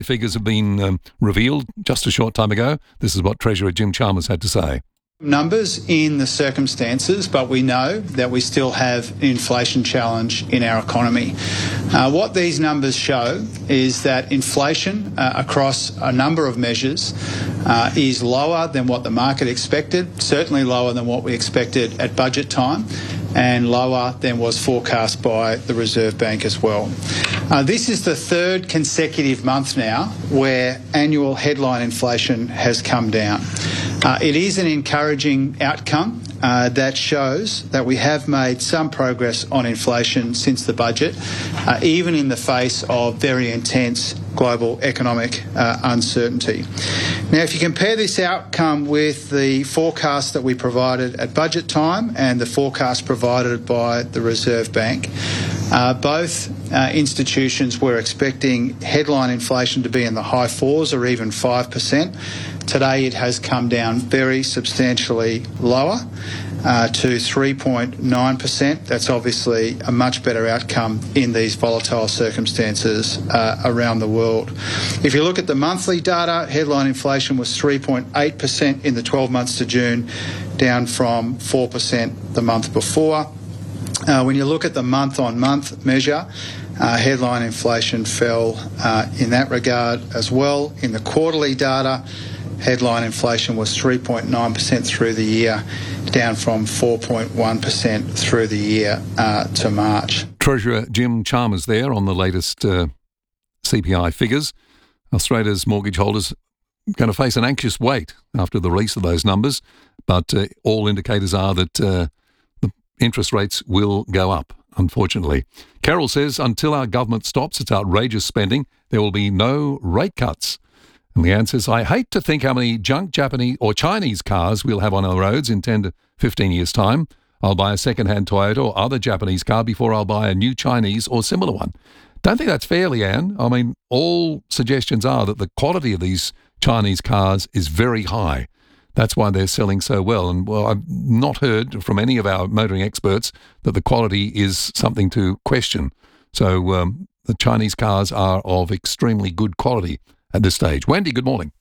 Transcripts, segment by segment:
figures have been revealed just a short time ago. This is what Treasurer Jim Chalmers had to say. Numbers in the circumstances, but we know that we still have an inflation challenge in our economy. What these numbers show is that inflation across a number of measures is lower than what the market expected, certainly lower than what we expected at budget time, and lower than was forecast by the Reserve Bank as well. This is the third consecutive month now where annual headline inflation has come down. It is an encouraging outcome that shows that we have made some progress on inflation since the budget, even in the face of very intense global economic uncertainty. Now, if you compare this outcome with the forecast that we provided at budget time and the forecast provided by the Reserve Bank, both institutions were expecting headline inflation to be in the high 4s or even 5%. Today it has come down very substantially lower to 3.9%. That's obviously a much better outcome in these volatile circumstances around the world. If you look at the monthly data, headline inflation was 3.8% in the 12 months to June, down from 4% the month before. When you look at the month-on-month measure, headline inflation fell in that regard as well. In the quarterly data, headline inflation was 3.9% through the year, down from 4.1% through the year to March. Treasurer Jim Chalmers there on the latest CPI figures. Australia's mortgage holders are going to face an anxious wait after the release of those numbers, but all indicators are that the interest rates will go up, unfortunately. Carol says until our government stops its outrageous spending, there will be no rate cuts. And Leanne says, I hate to think how many junk Japanese or Chinese cars we'll have on our roads in 10 to 15 years' time. I'll buy a second-hand Toyota or other Japanese car before I'll buy a new Chinese or similar one. Don't think that's fair, Leanne. I mean, all suggestions are that the quality of these Chinese cars is very high. That's why they're selling so well. And, well, I've not heard from any of our motoring experts that the quality is something to question. So the Chinese cars are of extremely good quality at this stage. Wendy, good morning.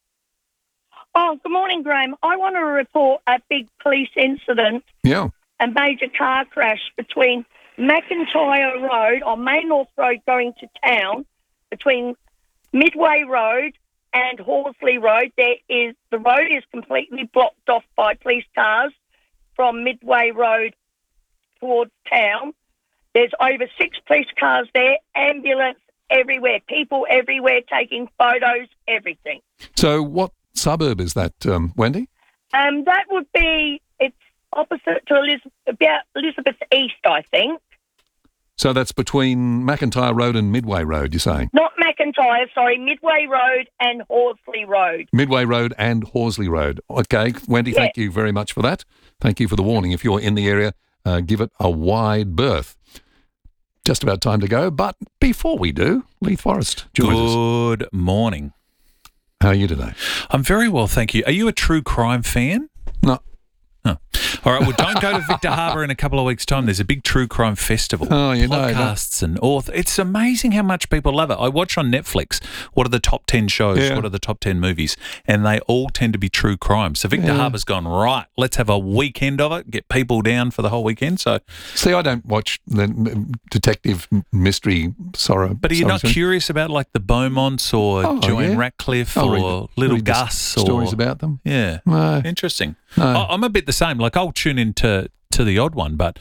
Oh, good morning, Graham. I want to report a big police incident, a major car crash between McIntyre Road on Main North Road going to town, between Midway Road and Horsley Road. The road is completely blocked off by police cars from Midway Road towards town. There's over 6 police cars there, ambulance everywhere, people everywhere taking photos, everything. So what suburb is that, Wendy? That would be, it's opposite to Elizabeth East, I think. So that's between McIntyre Road and Midway Road, you're saying? Not McIntyre, sorry, Midway Road and Horsley Road. Midway Road and Horsley Road. Okay, Wendy, Thank you very much for that. Thank you for the warning. If you're in the area, give it a wide berth. Just about time to go, but before we do, Leith Forrest joins us. Good morning. How are you today? I'm very well, thank you. Are you a true crime fan? No. Oh. All right, well, don't go to Victor Harbour in a couple of weeks' time. There's a big true crime festival. Oh, you know. Podcasts and author. It's amazing how much people love it. I watch on Netflix, what are the top 10 shows, what are the top 10 movies, and they all tend to be true crime. So Victor Harbour's gone, right, let's have a weekend of it, get people down for the whole weekend. So, see, I don't watch the detective mystery sorrow. But are you not curious about like the Beaumonts or Joanne Ratcliffe or Little Gus? Or stories about them? Yeah. No. Interesting. No. I'm a bit the same. Like I'll tune into the odd one, but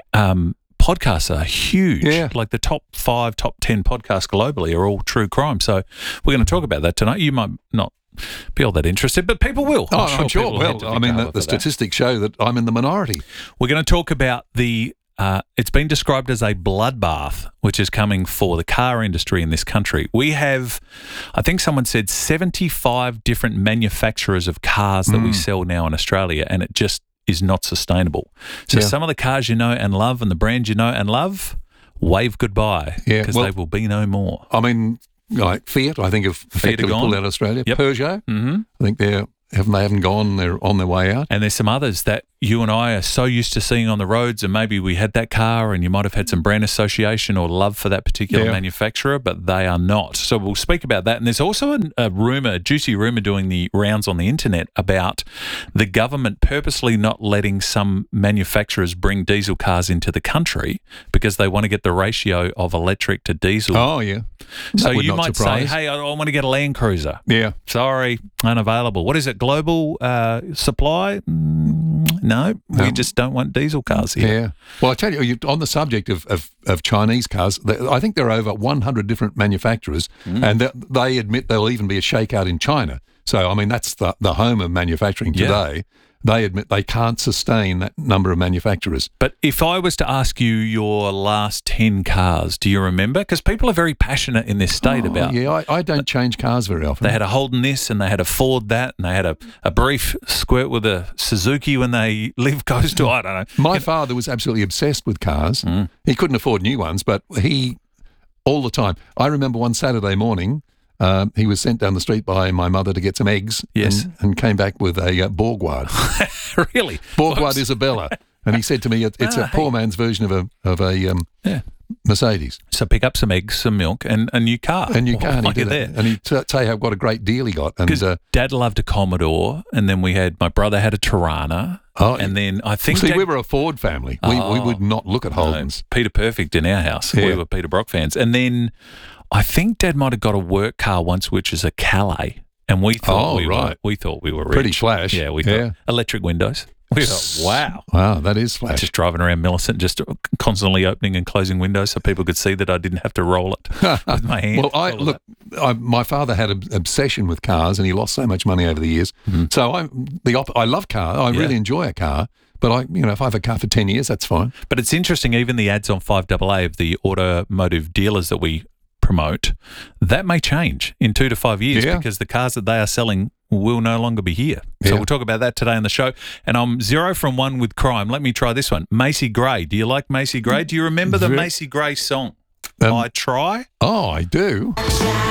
podcasts are huge. Yeah. Like the top 5, top 10 podcasts globally are all true crime. So we're going to talk about that tonight. You might not be all that interested, but people will. I'm sure. Well, I mean, the statistics show that I'm in the minority. We're going to talk about the it's been described as a bloodbath, which is coming for the car industry in this country. We have, I think someone said 75 different manufacturers of cars that we sell now in Australia, and it just is not sustainable. So some of the cars you know and love and the brands you know and love, wave goodbye because they will be no more. I mean, like Fiat, I think have effectively pulled out of Australia. Yep. Peugeot, I think they haven't gone. They're on their way out. And there's some others that you and I are so used to seeing on the roads, and maybe we had that car and you might have had some brand association or love for that particular manufacturer, but they are not. So we'll speak about that. And there's also a juicy rumour doing the rounds on the internet about the government purposely not letting some manufacturers bring diesel cars into the country because they want to get the ratio of electric to diesel. Oh, yeah. So you might say, hey, I want to get a Land Cruiser. Yeah. Sorry, unavailable. What is it, global supply? No, we just don't want diesel cars here. Yeah. Well, I tell you, on the subject of Chinese cars, I think there are over 100 different manufacturers, and they admit there'll even be a shakeout in China. So, I mean, that's the home of manufacturing today. Yeah. They admit they can't sustain that number of manufacturers. But if I was to ask you your last 10 cars, do you remember? Because people are very passionate in this state about... Yeah, I don't change cars very often. They had a Holden this and they had a Ford that and they had a brief squirt with a Suzuki when they lived close to, I don't know. My father was absolutely obsessed with cars. He couldn't afford new ones, but he, all the time... I remember one Saturday morning... he was sent down the street by my mother to get some eggs and came back with a Borgward. Really? Borgward Isabella. And he said to me, it's a poor man's version of a Mercedes. So pick up some eggs, some milk, and a new car. A new car. And he did that. And he'd tell you what a great deal he got. Because Dad loved a Commodore, and then my brother had a Tirana. Oh, and then I think... See, we were a Ford family. We would not look at Holdens. No, Peter Perfect in our house. Yeah. We were Peter Brock fans. And then... I think Dad might have got a work car once, which is a Calais, and we thought we were rich. Pretty flash. Yeah, we thought electric windows. We thought, wow, that is flash. Just driving around Millicent, just constantly opening and closing windows so people could see that I didn't have to roll it with my hand. Well, my father had an obsession with cars, and he lost so much money over the years. So I love cars. I really enjoy a car. But if I have a car for 10 years, that's fine. But it's interesting. Even the ads on 5AA of the automotive dealers that we promote, that may change in 2 to 5 years because the cars that they are selling will no longer be here. So we'll talk about that today on the show. And I'm 0 from 1 with crime. Let me try this one. Macy Gray. Do you like Macy Gray? Do you remember the Macy Gray song? I Try? Oh, I do.